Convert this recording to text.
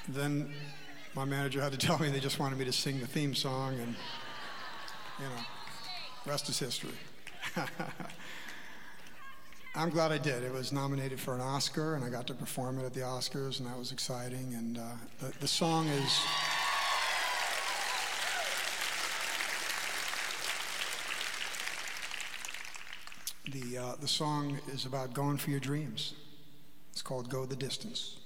Then my manager had to tell me they just wanted me to sing the theme song, and rest is history. I'm glad I did. It was nominated for an Oscar, and I got to perform it at the Oscars, and that was exciting. And the song is... The song is about going for your dreams. It's called Go the Distance.